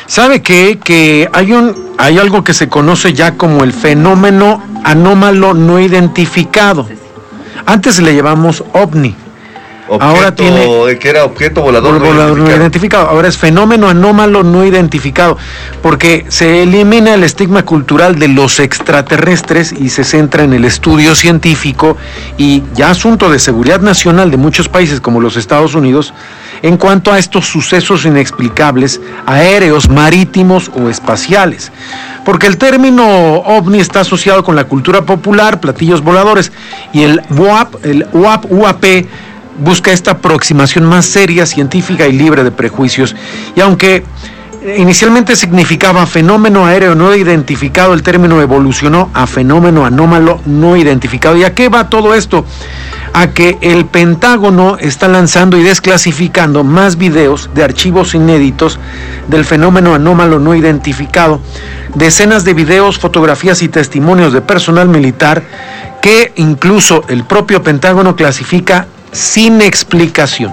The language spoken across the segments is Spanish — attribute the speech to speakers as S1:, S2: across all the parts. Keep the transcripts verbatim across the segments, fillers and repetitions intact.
S1: ¿Sabe qué? Que hay un hay algo que se conoce ya como el fenómeno anómalo no identificado. Antes le llamamos ovni.
S2: Objeto,
S1: ahora tiene
S2: que era objeto volador,
S1: volador no, identificado. no identificado. Ahora es fenómeno anómalo no identificado, porque se elimina el estigma cultural de los extraterrestres y se centra en el estudio científico y ya asunto de seguridad nacional de muchos países como los Estados Unidos en cuanto a estos sucesos inexplicables aéreos, marítimos o espaciales. Porque el término ovni está asociado con la cultura popular, platillos voladores, y el U A P, el U A P, U A P busca esta aproximación más seria, científica y libre de prejuicios. Y aunque inicialmente significaba fenómeno aéreo no identificado, el término evolucionó a fenómeno anómalo no identificado. ¿Y a qué va todo esto? A que el Pentágono está lanzando y desclasificando más videos de archivos inéditos del fenómeno anómalo no identificado, decenas de videos, fotografías y testimonios de personal militar que incluso el propio Pentágono clasifica sin explicación.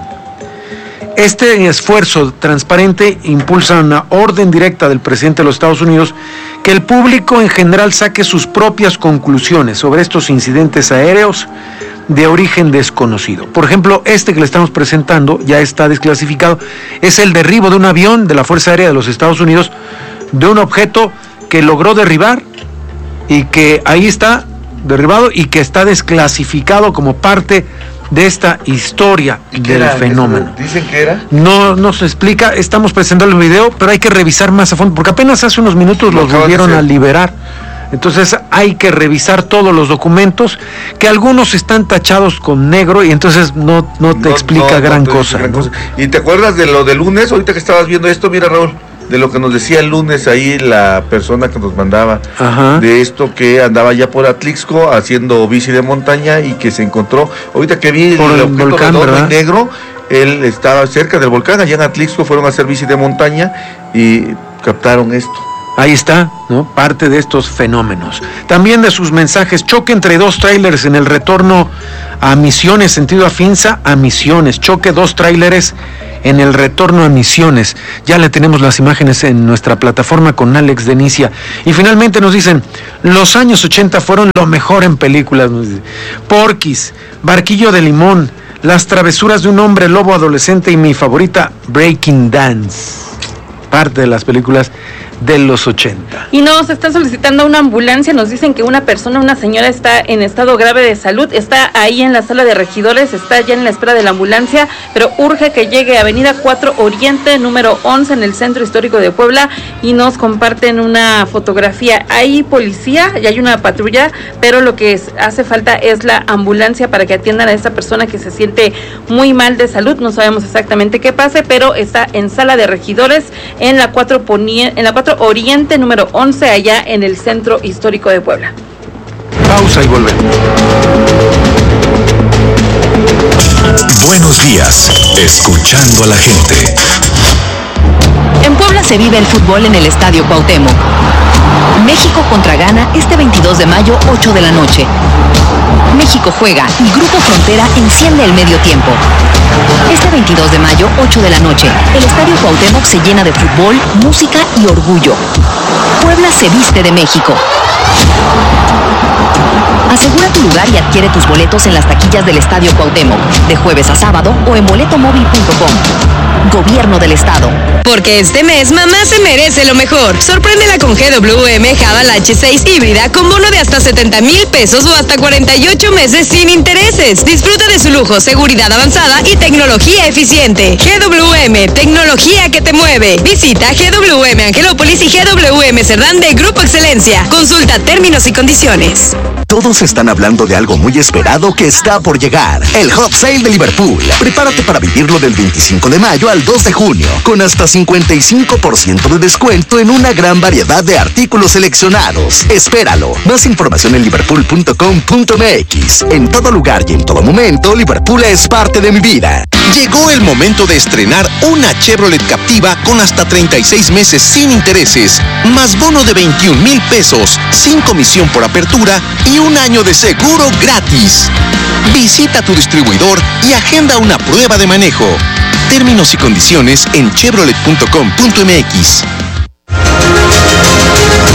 S1: Este esfuerzo transparente impulsa una orden directa del presidente de los Estados Unidos que el público en general saque sus propias conclusiones sobre estos incidentes aéreos de origen desconocido. Por ejemplo, este que le estamos presentando ya está desclasificado, es el derribo de un avión de la Fuerza Aérea de los Estados Unidos, de un objeto que logró derribar y que ahí está derribado y que está desclasificado como parte de esta historia del fenómeno.
S2: ¿Dicen que era?
S1: No nos explica, estamos presentando el video, pero hay que revisar más a fondo, porque apenas hace unos minutos los volvieron a liberar. Entonces hay que revisar todos los documentos, que algunos están tachados con negro y entonces no, no te no, explica no, gran, no te cosa, gran ¿no? cosa.
S2: ¿Y te acuerdas de lo del lunes? Ahorita que estabas viendo esto, mira, Raúl, de lo que nos decía el lunes ahí la persona que nos mandaba, Ajá. de esto que andaba ya por Atlixco haciendo bici de montaña y que se encontró, ahorita que vi
S1: por
S2: el,
S1: el
S2: objeto
S1: volcán,
S2: redondo
S1: ¿verdad?
S2: y negro, él estaba cerca del volcán, allá en Atlixco fueron a hacer bici de montaña y captaron esto.
S1: Ahí está, ¿no? Parte de estos fenómenos. También de sus mensajes, choque entre dos trailers en el retorno a Misiones, sentido Afinsa a Misiones, choque dos trailers en el retorno a Misiones. Ya le tenemos las imágenes en nuestra plataforma con Alex Denicia. Y finalmente nos dicen, los años ochenta fueron lo mejor en películas. Porky's, Barquillo de Limón, Las travesuras de un hombre lobo adolescente y mi favorita, Breaking Dance. Parte de las películas de los ochenta.
S3: Y nos están solicitando una ambulancia, nos dicen que una persona, una señora está en estado grave de salud, está ahí en la sala de regidores, está ya en la espera de la ambulancia, pero urge que llegue a Avenida cuatro Oriente, número once, en el Centro Histórico de Puebla, y nos comparten una fotografía. Hay policía y hay una patrulla, pero lo que es, hace falta es la ambulancia para que atiendan a esta persona que se siente muy mal de salud. No sabemos exactamente qué pase, pero está en sala de regidores en la cuatro en la cuatro Oriente, número once, allá en el Centro Histórico de Puebla.
S1: Pausa y volvemos.
S4: Buenos días, escuchando a la gente.
S5: En Puebla se vive el fútbol en el Estadio Cuauhtémoc. México contra Ghana este veintidós de mayo, ocho de la noche. México juega y Grupo Frontera enciende el medio tiempo. Este veintidós de mayo, ocho de la noche, el Estadio Cuauhtémoc se llena de fútbol, música y orgullo. Puebla se viste de México. Asegura tu lugar y adquiere tus boletos en las taquillas del Estadio Cuauhtémoc, de jueves a sábado o en boletomóvil punto com. Gobierno del Estado.
S6: Porque este mes mamá se merece lo mejor. Sorpréndela con G W M Haval H seis híbrida con bono de hasta setenta mil pesos o hasta cuarenta y ocho meses sin intereses. Disfruta de su lujo, seguridad avanzada y tecnología eficiente. G W M, tecnología que te mueve. Visita G W M Angelópolis y G W M Cerdán de Grupo Excelencia. Consulta términos y condiciones.
S4: Todos están hablando de algo muy esperado que está por llegar. El Hot Sale de Liverpool. Prepárate para vivirlo del veinticinco de mayo al dos de junio, con hasta cincuenta y cinco por ciento de descuento en una gran variedad de artículos seleccionados. Espéralo. Más información en liverpool punto com punto m x. En todo lugar y en todo momento, Liverpool es parte de mi vida.
S7: Llegó el momento de estrenar una Chevrolet Captiva con hasta treinta y seis meses sin intereses, más bono de veintiún mil pesos, sin comisión por apertura y un año de seguro gratis. Visita tu distribuidor y agenda una prueba de manejo. Términos y condiciones en chevrolet punto com punto m x.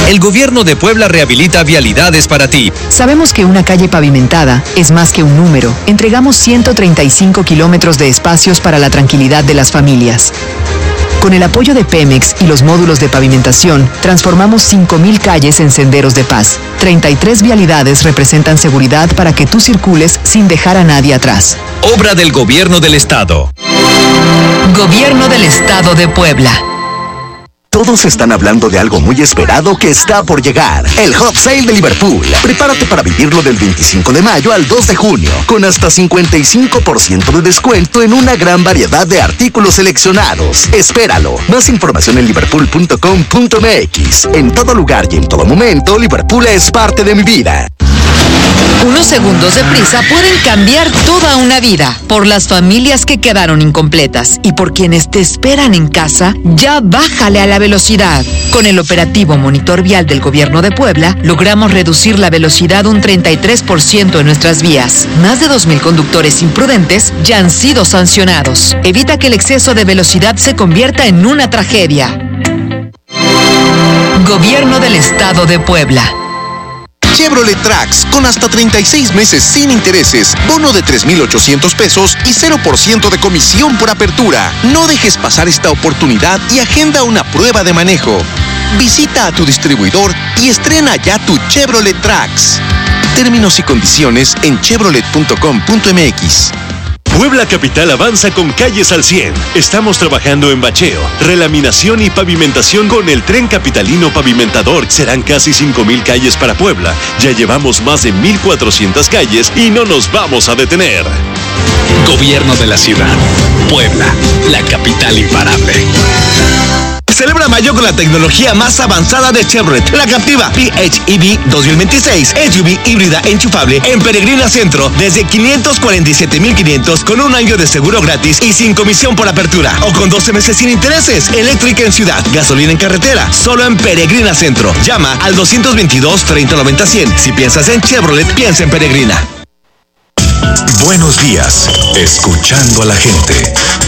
S8: El gobierno de Puebla rehabilita vialidades para ti.
S5: Sabemos que una calle pavimentada es más que un número. Entregamos ciento treinta y cinco kilómetros de espacios para la tranquilidad de las familias. Con el apoyo de Pemex y los módulos de pavimentación, transformamos cinco mil calles en senderos de paz. treinta y tres vialidades representan seguridad para que tú circules sin dejar a nadie atrás.
S8: Obra del Gobierno del Estado.
S5: Gobierno del Estado de Puebla.
S4: Todos están hablando de algo muy esperado que está por llegar. El Hot Sale de Liverpool. Prepárate para vivirlo del veinticinco de mayo al dos de junio, con hasta cincuenta y cinco por ciento de descuento en una gran variedad de artículos seleccionados. Espéralo. Más información en liverpool punto com punto m x. En todo lugar y en todo momento, Liverpool es parte de mi vida.
S5: Unos segundos de prisa pueden cambiar toda una vida. Por las familias que quedaron incompletas y por quienes te esperan en casa, ya bájale a la velocidad. Con el operativo Monitor Vial del Gobierno de Puebla, logramos reducir la velocidad un treinta y tres por ciento en nuestras vías. Más de dos mil conductores imprudentes ya han sido sancionados. Evita que el exceso de velocidad se convierta en una tragedia. Gobierno del Estado de Puebla.
S7: Chevrolet Trax, con hasta treinta y seis meses sin intereses, bono de tres mil ochocientos pesos y cero por ciento de comisión por apertura. No dejes pasar esta oportunidad y agenda una prueba de manejo. Visita a tu distribuidor y estrena ya tu Chevrolet Trax. Términos y condiciones en chevrolet punto com punto m x.
S9: Puebla Capital avanza con calles al cien. Estamos trabajando en bacheo, relaminación y pavimentación con el Tren Capitalino Pavimentador. Serán casi cinco mil calles para Puebla. Ya llevamos más de mil cuatrocientas calles y no nos vamos a detener.
S10: Gobierno de la ciudad. Puebla, la capital imparable.
S11: Celebra mayo con la tecnología más avanzada de Chevrolet, la Captiva P H E V dos mil veintiséis, S U V híbrida enchufable en Peregrina Centro desde quinientos cuarenta y siete mil quinientos con un año de seguro gratis y sin comisión por apertura, o con doce meses sin intereses. Eléctrica en ciudad, gasolina en carretera, solo en Peregrina Centro. Llama al doscientos veintidós, treinta noventa, cien. Si piensas en Chevrolet, piensa en Peregrina.
S12: Buenos días, escuchando a la gente.